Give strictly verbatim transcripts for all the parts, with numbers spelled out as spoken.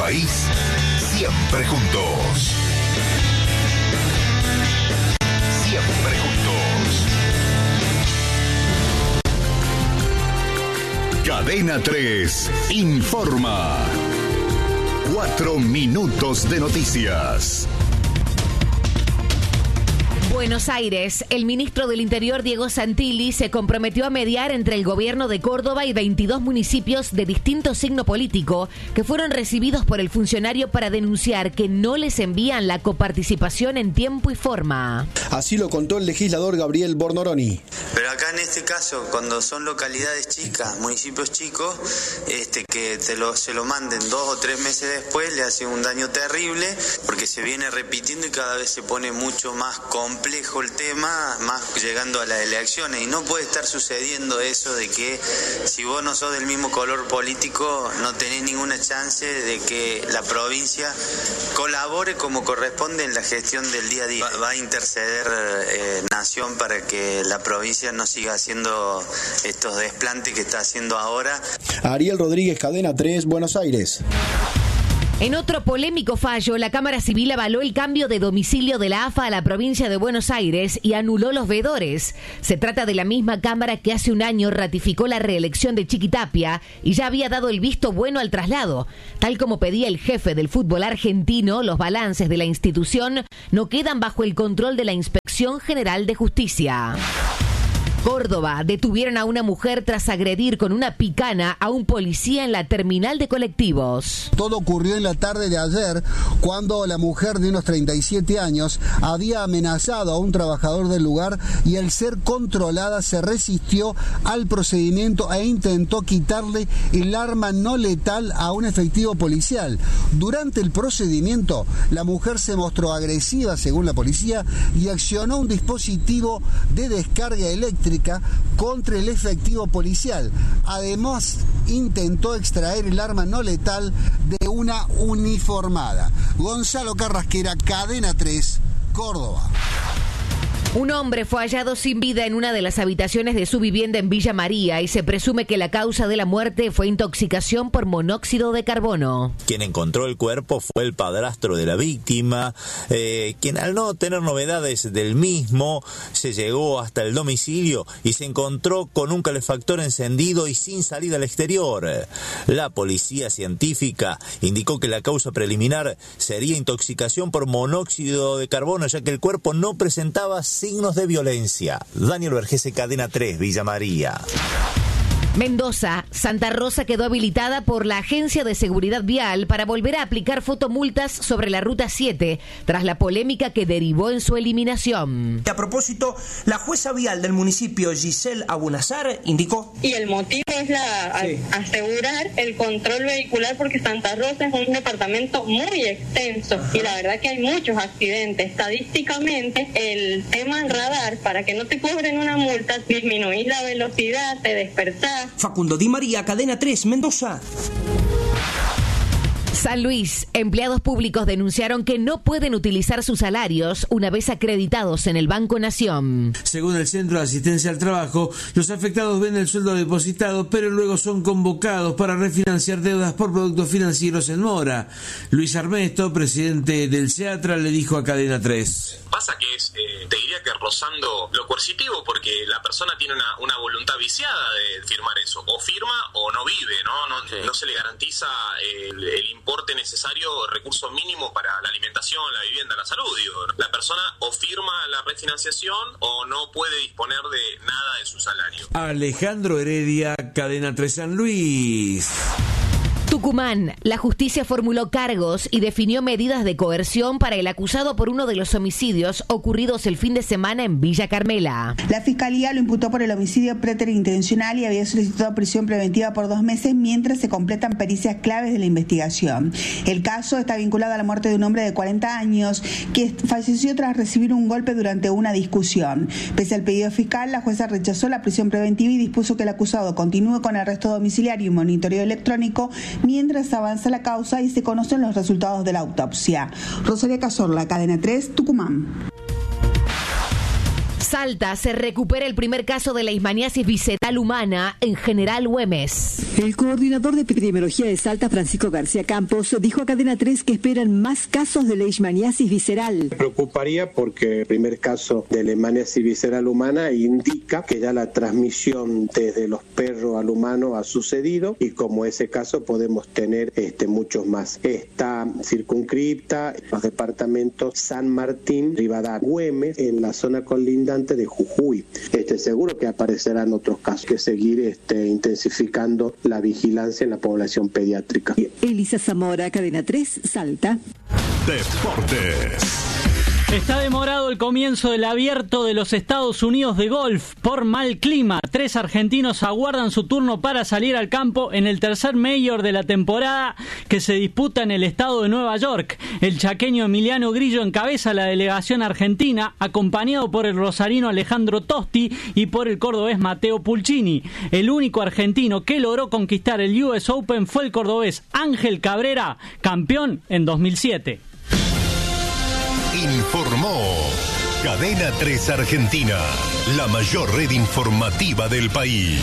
país, siempre juntos. Siempre juntos. Cadena tres informa. Cuatro minutos de noticias. Buenos Aires, el ministro del Interior, Diego Santilli, se comprometió a mediar entre el gobierno de Córdoba y veintidós municipios de distinto signo político que fueron recibidos por el funcionario para denunciar que no les envían la coparticipación en tiempo y forma. Así lo contó el legislador Gabriel Bornoroni. Pero acá en este caso, cuando son localidades chicas, municipios chicos, este que te lo, se lo manden dos o tres meses después le hace un daño terrible porque se viene repitiendo y cada vez se pone mucho más complejo complejo el tema, más llegando a las elecciones, y no puede estar sucediendo eso de que si vos no sos del mismo color político no tenés ninguna chance de que la provincia colabore como corresponde en la gestión del día a día. Va, va a interceder eh, Nación para que la provincia no siga haciendo estos desplantes que está haciendo ahora. Ariel Rodríguez, Cadena tres, Buenos Aires. En otro polémico fallo, la Cámara Civil avaló el cambio de domicilio de la A F A a la provincia de Buenos Aires y anuló los veedores. Se trata de la misma Cámara que hace un año ratificó la reelección de Chiquitapia y ya había dado el visto bueno al traslado. Tal como pedía el jefe del fútbol argentino, los balances de la institución no quedan bajo el control de la Inspección General de Justicia. Córdoba, detuvieron a una mujer tras agredir con una picana a un policía en la terminal de colectivos. Todo ocurrió en la tarde de ayer, cuando la mujer de unos treinta y siete años había amenazado a un trabajador del lugar y al ser controlada se resistió al procedimiento e intentó quitarle el arma no letal a un efectivo policial. Durante el procedimiento, la mujer se mostró agresiva, según la policía, y accionó un dispositivo de descarga eléctrica contra el efectivo policial. Además, intentó extraer el arma no letal de una uniformada. Gonzalo Carrasquera, Cadena tres, Córdoba. Un hombre fue hallado sin vida en una de las habitaciones de su vivienda en Villa María y se presume que la causa de la muerte fue intoxicación por monóxido de carbono. Quien encontró el cuerpo fue el padrastro de la víctima, eh, quien al no tener novedades del mismo se llegó hasta el domicilio y se encontró con un calefactor encendido y sin salida al exterior. La policía científica indicó que la causa preliminar sería intoxicación por monóxido de carbono, ya que el cuerpo no presentaba signos de violencia. Daniel Vergese, Cadena tres, Villa María. Mendoza, Santa Rosa quedó habilitada por la Agencia de Seguridad Vial para volver a aplicar fotomultas sobre la Ruta siete, tras la polémica que derivó en su eliminación. A propósito, la jueza vial del municipio, Giselle Abunazar, indicó... Y el motivo es la sí. a, asegurar el control vehicular porque Santa Rosa es un departamento muy extenso y la verdad que hay muchos accidentes. Estadísticamente, el tema en radar, para que no te cobren una multa, disminuís la velocidad, te despertás. Facundo Di María, Cadena tres, Mendoza. San Luis, empleados públicos denunciaron que no pueden utilizar sus salarios una vez acreditados en el Banco Nación. Según el Centro de Asistencia al Trabajo, los afectados ven el sueldo depositado, pero luego son convocados para refinanciar deudas por productos financieros en mora. Luis Armesto, presidente del SEATRA, le dijo a Cadena tres. Pasa que es, eh, te diría que rozando lo coercitivo, porque la persona tiene una, una voluntad viciada de firmar eso. O firma o no vive, ¿no? No, sí. no se le garantiza el, el importe necesario, recurso mínimo para la alimentación, la vivienda, la salud. Digo. La persona o firma la refinanciación o no puede disponer de nada de su salario. Alejandro Heredia, Cadena tres, San Luis. Tucumán, la justicia formuló cargos y definió medidas de coerción para el acusado por uno de los homicidios ocurridos el fin de semana en Villa Carmela. La fiscalía lo imputó por el homicidio preterintencional y había solicitado prisión preventiva por dos meses mientras se completan pericias claves de la investigación. El caso está vinculado a la muerte de un hombre de cuarenta años que falleció tras recibir un golpe durante una discusión. Pese al pedido fiscal, la jueza rechazó la prisión preventiva y dispuso que el acusado continúe con arresto domiciliario y monitoreo electrónico mientras avanza la causa y se conocen los resultados de la autopsia. Rosaria Cazorla, Cadena tres, Tucumán. Salta se recupera el primer caso de leishmaniasis visceral humana en General Güemes. El coordinador de epidemiología de Salta, Francisco García Campos, dijo a Cadena tres que esperan más casos de leishmaniasis visceral. Me preocuparía porque el primer caso de leishmaniasis visceral humana indica que ya la transmisión desde los perros al humano ha sucedido y como ese caso podemos tener este, muchos más. Está circunscripta en los departamentos San Martín, Rivadavia, Güemes, en la zona colindante de Jujuy. Este, seguro que aparecerán otros casos, que seguir este, intensificando la vigilancia en la población pediátrica. Elisa Zamora, Cadena tres, Salta. Deportes. Está demorado el comienzo del Abierto de los Estados Unidos de golf por mal clima. Tres argentinos aguardan su turno para salir al campo en el tercer Major de la temporada que se disputa en el estado de Nueva York. El chaqueño Emiliano Grillo encabeza la delegación argentina, acompañado por el rosarino Alejandro Tosti y por el cordobés Mateo Pulcini. El único argentino que logró conquistar el U S Open fue el cordobés Ángel Cabrera, campeón en dos mil siete. Informó Cadena tres Argentina, la mayor red informativa del país.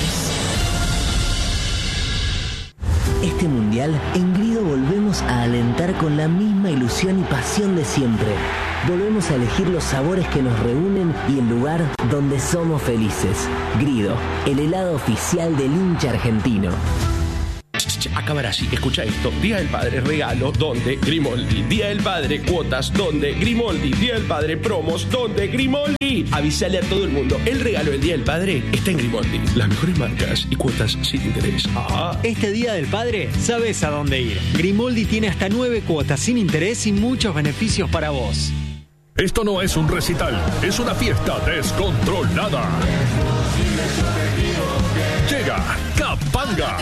Este mundial, en Grido volvemos a alentar con la misma ilusión y pasión de siempre. Volvemos a elegir los sabores que nos reúnen y el lugar donde somos felices. Grido, el helado oficial del hincha argentino. Acabar así, escucha esto. Día del Padre, regalo, donde Grimoldi. Día del Padre, cuotas, donde Grimoldi. Día del Padre, promos, donde Grimoldi. Avisale a todo el mundo, el regalo del Día del Padre está en Grimoldi. Las mejores marcas y cuotas sin interés. Ah. Este Día del Padre, sabes a dónde ir. Grimoldi tiene hasta nueve cuotas sin interés y muchos beneficios para vos. Esto no es un recital, es una fiesta descontrolada. Llega Capanga.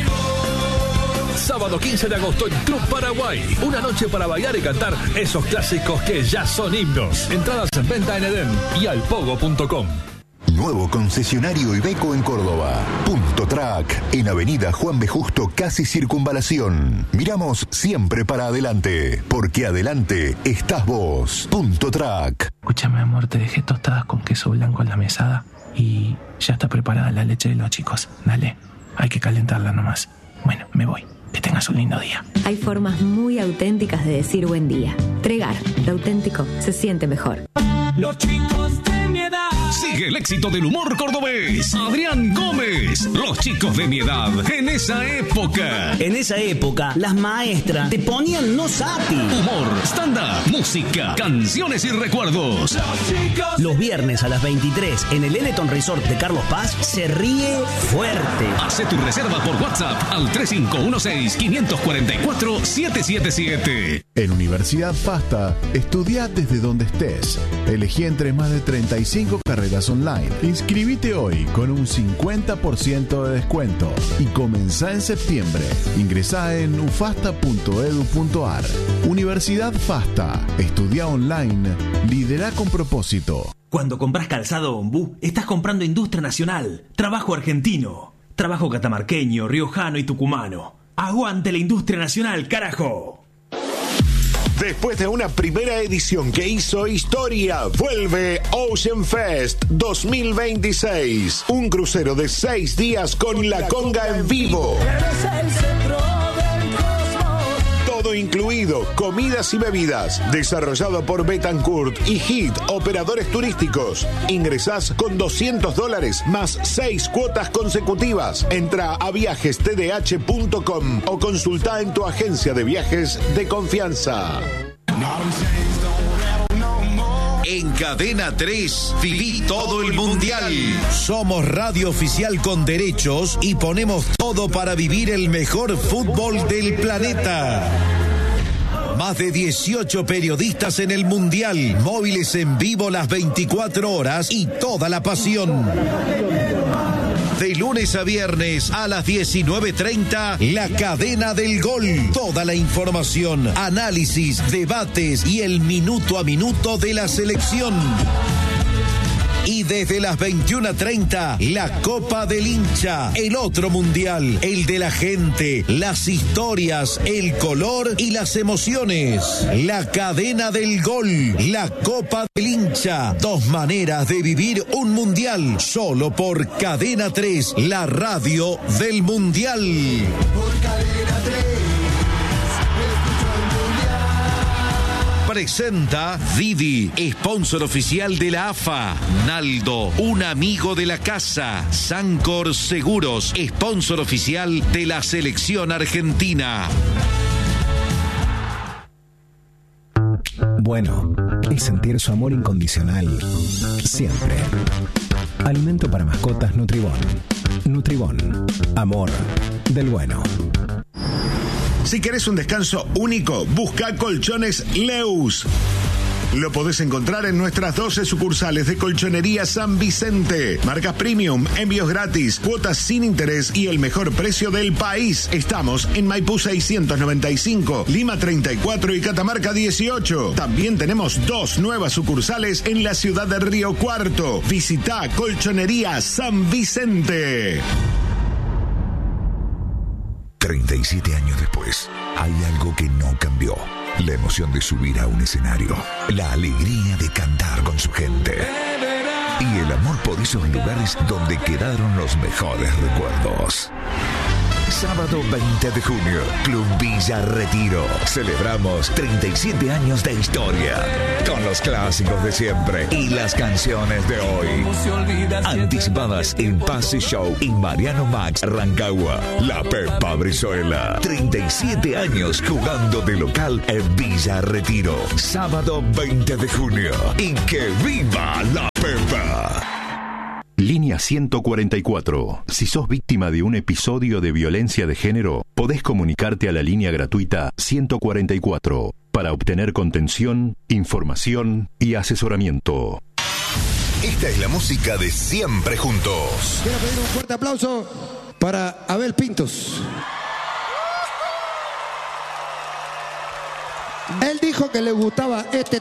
Sábado quince de agosto en Club Paraguay. Una noche para bailar y cantar esos clásicos que ya son himnos. Entradas en venta en Edén y alpogo punto com. Nuevo concesionario Iveco en Córdoba. Punto Track, en Avenida Juan B. Justo, casi Circunvalación. Miramos siempre para adelante, porque adelante estás vos. Punto Track. Escúchame, amor, te dejé tostadas con queso blanco en la mesada y ya está preparada la leche de los chicos. Dale, hay que calentarla nomás. Bueno, me voy. Que tengas un lindo día. Hay formas muy auténticas de decir buen día. Tregar, lo auténtico se siente mejor. Los chicos de mi edad. Sigue el éxito del humor cordobés. Adrián Gómez. Los chicos de mi edad. En esa época. En esa época, las maestras te ponían no sapi. Humor, stand-up, música, canciones y recuerdos. Los, Los viernes a las veintitrés en el Eleton Resort de Carlos Paz se ríe fuerte. Hace tu reserva por WhatsApp al tres cinco uno seis, cinco cuatro cuatro, siete siete siete. En Universidad FASTA, estudia desde donde estés. Elegí entre más de treinta y cinco carreras online. Inscribite hoy con un cincuenta por ciento de descuento y comenzá en septiembre. Ingresá en ufasta punto edu punto ar. Universidad FASTA. Estudia online. Lidera con propósito. Cuando compras calzado Ombú, estás comprando industria nacional, trabajo argentino, trabajo catamarqueño, riojano y tucumano. ¡Aguante la industria nacional, carajo! Después de una primera edición que hizo historia, vuelve Ocean Fest dos mil veintiséis. Un crucero de seis días con la conga en vivo. Todo incluido, comidas y bebidas. Desarrollado por Betancourt y Hit, operadores turísticos. Ingresás con doscientos dólares más seis cuotas consecutivas. Entra a viajes t d h punto com o consulta en tu agencia de viajes de confianza. En Cadena tres, viví todo el mundial. Somos radio oficial con derechos y ponemos todo para vivir el mejor fútbol del planeta. Más de dieciocho periodistas en el mundial, móviles en vivo las veinticuatro horas y toda la pasión. De lunes a viernes a las diecinueve treinta, La Cadena del Gol. Toda la información, análisis, debates y el minuto a minuto de la selección. Y desde las veintiuna treinta, la Copa del Hincha, el otro mundial, el de la gente, las historias, el color y las emociones. La cadena del gol, la Copa del Hincha, dos maneras de vivir un mundial, solo por Cadena tres, la radio del mundial. Por Cadena tres. Presenta Didi, sponsor oficial de la A F A. Naldo, un amigo de la casa. Sancor Seguros, sponsor oficial de la selección argentina. Bueno, es sentir su amor incondicional siempre. Alimento para mascotas Nutribón. Nutribón, amor del bueno. Si querés un descanso único, busca Colchones Leus. Lo podés encontrar en nuestras doce sucursales de Colchonería San Vicente. Marcas premium, envíos gratis, cuotas sin interés y el mejor precio del país. Estamos en Maipú seiscientos noventa y cinco, Lima treinta y cuatro y Catamarca dieciocho. También tenemos dos nuevas sucursales en la ciudad de Río Cuarto. Visita Colchonería San Vicente. treinta y siete años después, hay algo que no cambió. La emoción de subir a un escenario, la alegría de cantar con su gente y el amor por esos lugares donde quedaron los mejores recuerdos. Sábado veinte de junio, Club Villa Retiro. Celebramos treinta y siete años de historia con los clásicos de siempre y las canciones de hoy. Anticipadas en Pase Show y Mariano Max Rancagua. La Pepa Brizuela. treinta y siete años jugando de local en Villa Retiro. Sábado veinte de junio. Y que viva la Pepa. Línea ciento cuarenta y cuatro. Si sos víctima de un episodio de violencia de género, podés comunicarte a la línea gratuita ciento cuarenta y cuatro para obtener contención, información y asesoramiento. Esta es la música de Siempre Juntos. Quiero pedir un fuerte aplauso para Abel Pintos. Él dijo que le gustaba este